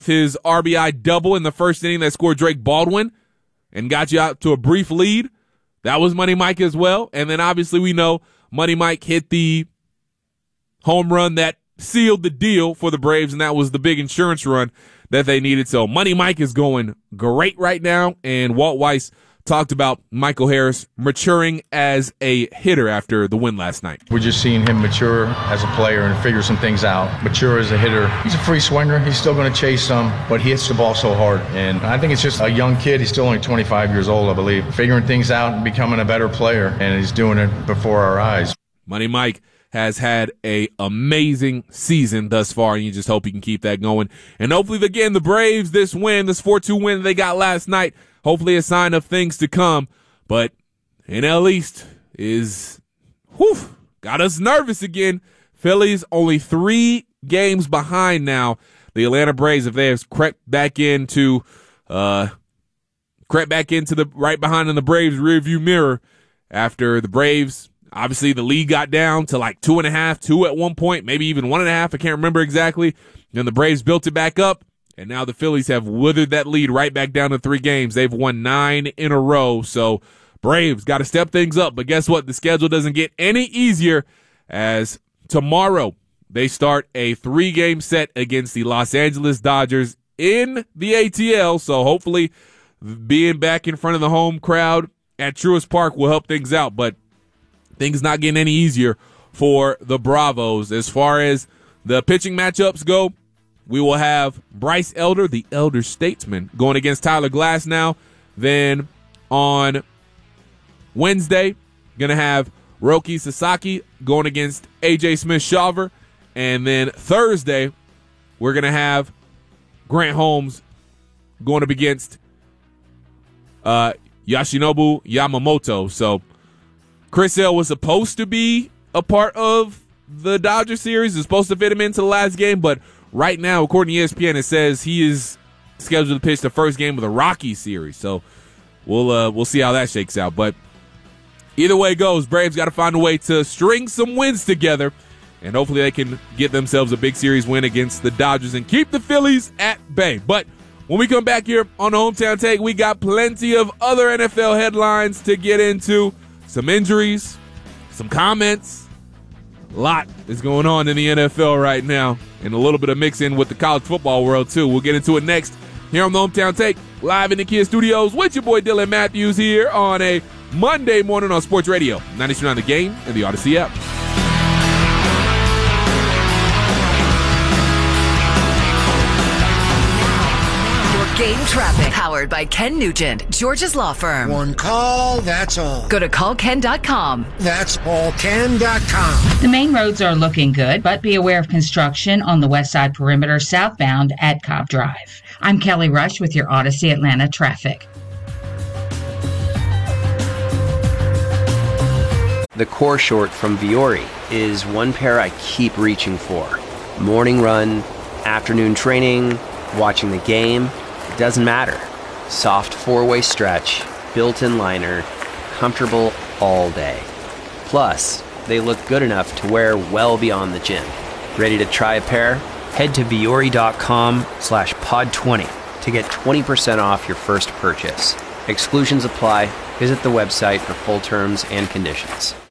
his RBI double in the first inning that scored Drake Baldwin and got you out to a brief lead. That was Money Mike as well. And then obviously we know Money Mike hit the home run that sealed the deal for the Braves, and that was the big insurance run that they needed. So Money Mike is going great right now, and Walt Weiss talked about Michael Harris maturing as a hitter after the win last night. We're just seeing him mature as a player and figure some things out. Mature as a hitter. He's a free swinger. He's still going to chase some, but he hits the ball so hard. And I think it's just a young kid. He's still only 25 years old, I believe. Figuring things out and becoming a better player, and he's doing it before our eyes. Money Mike has had a amazing season thus far, and you just hope he can keep that going. And hopefully, again, the Braves, this 4-2 win they got last night, hopefully a sign of things to come. But NL East is, got us nervous again. Phillies only 3 games behind now. The Atlanta Braves, if they have crept back into the right behind in the Braves rearview mirror after the Braves. Obviously, the lead got down to like 2.5, 2 at one point, maybe even 1.5. I can't remember exactly. Then the Braves built it back up, and now the Phillies have withered that lead right back down to 3 games. They've won 9 in a row. So Braves got to step things up. But guess what? The schedule doesn't get any easier as tomorrow they start a 3-game set against the Los Angeles Dodgers in the ATL. So hopefully being back in front of the home crowd at Truist Park will help things out. But things not getting any easier for the Bravos. As far as the pitching matchups go, we will have Bryce Elder, the elder statesman, going against Tyler Glasnow. Then on Wednesday, going to have Roki Sasaki going against A.J. Smith-Shawver. And then Thursday, we're going to have Grant Holmes going up against Yoshinobu Yamamoto. So Chris Sale was supposed to be a part of the Dodger series. It's supposed to fit him into the last game, but right now, according to ESPN, it says he is scheduled to pitch the first game of the Rockies series. So we'll see how that shakes out. But either way it goes, Braves got to find a way to string some wins together, and hopefully they can get themselves a big series win against the Dodgers and keep the Phillies at bay. But when we come back here on the Hometown Take, we got plenty of other NFL headlines to get into. Some injuries, some comments. A lot is going on in the NFL right now, and a little bit of mix in with the college football world, too. We'll get into it next here on the Hometown Take, live in the Kia Studios with your boy Dylan Matthews here on a Monday morning on Sports Radio 92.9 The Game and the Odyssey app. Game traffic powered by Ken Nugent, Georgia's law firm. One call, that's all. Go to callken.com. That's allken.com. The main roads are looking good, but be aware of construction on the West Side Perimeter southbound at Cobb Drive. I'm Kelly Rush with your Odyssey Atlanta traffic. The core short from Vuori is one pair I keep reaching for. Morning run, afternoon training, watching the game. It doesn't matter. Soft 4-way stretch, built-in liner, comfortable all day. Plus, they look good enough to wear well beyond the gym. Ready to try a pair? Head to vuori.com/pod20 to get 20% off your first purchase. Exclusions apply. Visit the website for full terms and conditions.